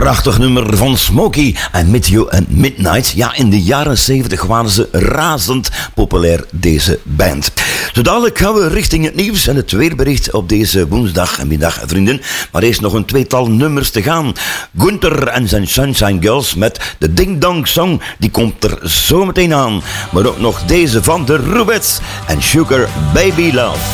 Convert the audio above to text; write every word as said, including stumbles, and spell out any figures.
Prachtig nummer van Smokey en Meet You and Midnight. Ja, in de jaren zeventig waren ze razend populair, deze band. Zo dadelijk gaan we richting het nieuws en het weerbericht op deze woensdagmiddag, vrienden. Maar eerst nog een tweetal nummers te gaan. Gunther en zijn Sunshine Girls met de Ding Dong Song, die komt er zo meteen aan. Maar ook nog deze van de Rubettes en Sugar Baby Love.